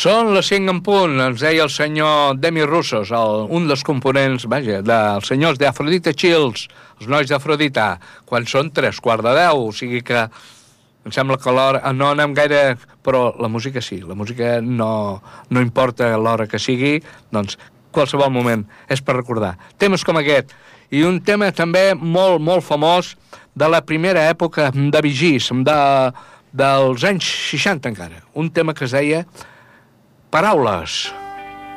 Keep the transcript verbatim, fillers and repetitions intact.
Són les cinc en punt, ens deia el senyor Demi Russos, el, un dels components, vaja, dels senyors d'Afrodita Chills, els nois d'Afrodita, quan són tres quarts de deu, o sigui que em sembla que l'hora, no anem gaire, però la música sí, la música no, no importa l'hora que sigui, doncs qualsevol moment és per recordar. Temes com aquest, i un tema també molt, molt famós de la primera època de Bee Gees, de, dels anys seixanta encara, un tema que es deia Paraules.